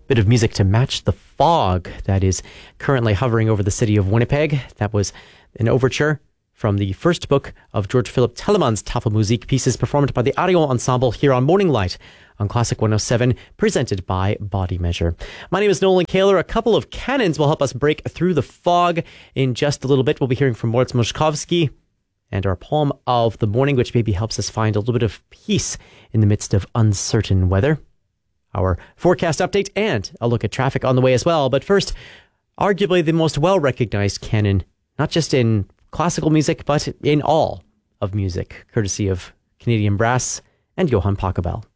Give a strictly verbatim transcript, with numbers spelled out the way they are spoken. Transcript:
Bit of music to match the fog that is currently hovering over the city of Winnipeg. That was an overture from the first book of George Philip Telemann's Tafelmusik, pieces performed by the Arion Ensemble here on Morning Light on Classic one oh seven, presented by Body Measure. My name is Nolan Kaler. A couple of cannons will help us break through the fog in just a little bit. We'll be hearing from Moritz Moszkowski and our poem of the morning, which maybe helps us find a little bit of peace in the midst of uncertain weather. Our forecast update and a look at traffic on the way as well. But first, arguably the most well-recognized canon, not just in classical music, but in all of music, courtesy of Canadian Brass and Johann Pachelbel.